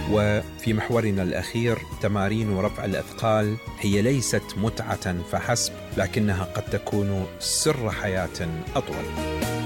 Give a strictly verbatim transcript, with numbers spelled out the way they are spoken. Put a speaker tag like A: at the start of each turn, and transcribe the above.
A: وفي محورنا الأخير تمارين رفع الأثقال هي ليست متعة فحسب، لكنها قد تكون سر حياة أطول.